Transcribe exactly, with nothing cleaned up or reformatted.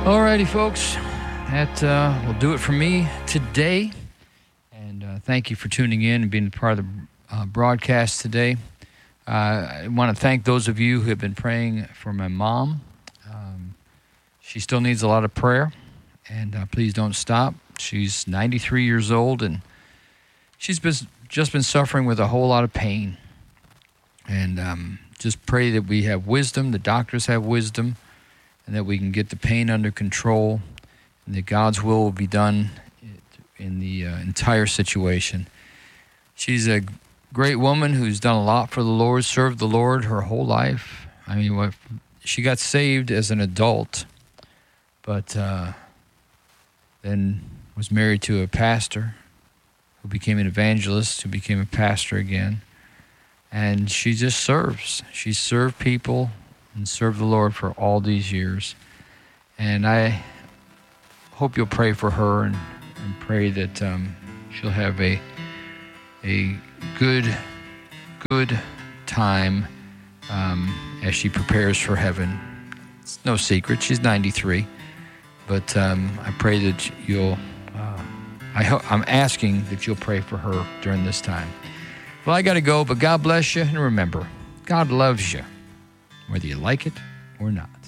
Alrighty, folks. That uh, will do it for me today. And uh, thank you for tuning in and being a part of the uh, broadcast today. Uh, I want to thank those of you who have been praying for my mom. Um, she still needs a lot of prayer, and uh, please don't stop. She's ninety-three years old, and she's been, just been suffering with a whole lot of pain. And um, just pray that we have wisdom, the doctors have wisdom, and that we can get the pain under control, and that God's will will be done in the uh, entire situation. She's a great woman who's done a lot for the Lord, served the Lord her whole life. I mean, what, she got saved as an adult, but uh, then was married to a pastor who became an evangelist, who became a pastor again. And she just serves. She served people and served the Lord for all these years. And I hope you'll pray for her and, and pray that um, she'll have a a good, good time um, as she prepares for heaven. It's no secret, she's ninety-three. But um, I pray that you'll, uh, I ho- I'm asking that you'll pray for her during this time. Well, I got to go, but God bless you. And remember, God loves you, whether you like it or not.